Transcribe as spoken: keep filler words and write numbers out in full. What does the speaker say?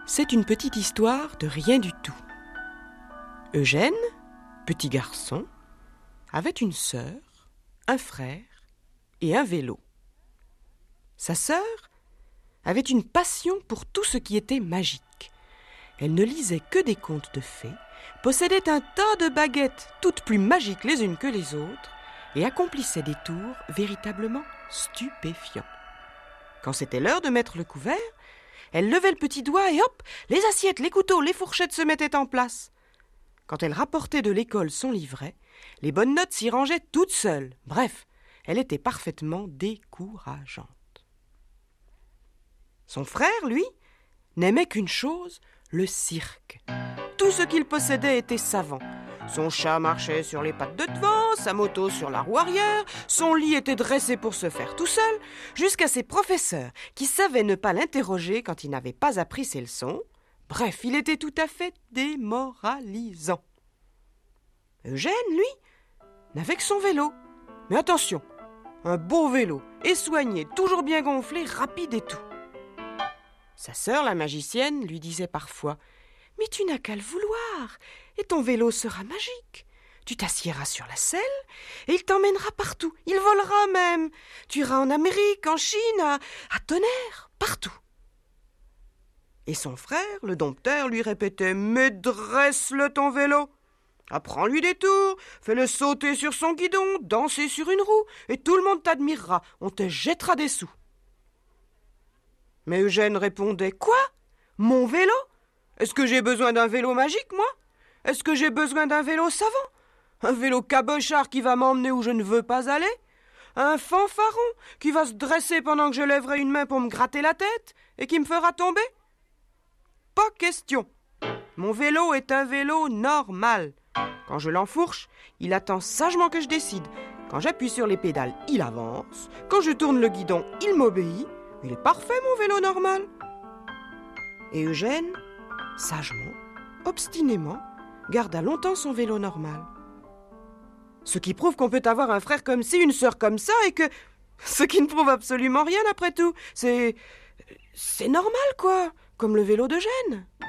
C'est une petite histoire de rien du tout. Eugène, petit garçon, avait une sœur, un frère et un vélo. Sa sœur avait une passion pour tout ce qui était magique. Elle ne lisait que des contes de fées, possédait un tas de baguettes, toutes plus magiques les unes que les autres, et accomplissait des tours véritablement stupéfiants. Quand c'était l'heure de mettre le couvert, elle levait le petit doigt et hop, les assiettes, les couteaux, les fourchettes se mettaient en place. Quand elle rapportait de l'école son livret, les bonnes notes s'y rangeaient toutes seules. Bref, elle était parfaitement décourageante. Son frère, lui, n'aimait qu'une chose, le cirque. Tout ce qu'il possédait était savant. Son chat marchait sur les pattes de devant, sa moto sur la roue arrière, son lit était dressé pour se faire tout seul, jusqu'à ses professeurs qui savaient ne pas l'interroger quand il n'avait pas appris ses leçons. Bref, il était tout à fait démoralisant. Eugène, lui, n'avait que son vélo. Mais attention, un beau vélo, et soigné, toujours bien gonflé, rapide et tout. Sa sœur, la magicienne, lui disait parfois « Mais tu n'as qu'à le vouloir, et ton vélo sera magique. Tu t'assiéras sur la selle, et il t'emmènera partout. Il volera même. Tu iras en Amérique, en Chine, à, à Tonnerre, partout. » Et son frère, le dompteur, lui répétait « Mais dresse-le ton vélo. Apprends-lui des tours, fais-le sauter sur son guidon, danser sur une roue, et tout le monde t'admirera. On te jettera des sous. » Mais Eugène répondait « Quoi ? Mon vélo ? Est-ce que j'ai besoin d'un vélo magique, moi ? Est-ce que j'ai besoin d'un vélo savant ? Un vélo cabochard qui va m'emmener où je ne veux pas aller ? Un fanfaron qui va se dresser pendant que je lèverai une main pour me gratter la tête et qui me fera tomber ? Pas question. Mon vélo est un vélo normal. Quand je l'enfourche, il attend sagement que je décide. Quand j'appuie sur les pédales, il avance. Quand je tourne le guidon, il m'obéit. Il est parfait, mon vélo normal. » Et Eugène, sagement, obstinément, garda longtemps son vélo normal. Ce qui prouve qu'on peut avoir un frère comme ci, une sœur comme ça, et que... Ce qui ne prouve absolument rien, après tout. C'est... C'est normal, quoi, comme le vélo d'Eugène.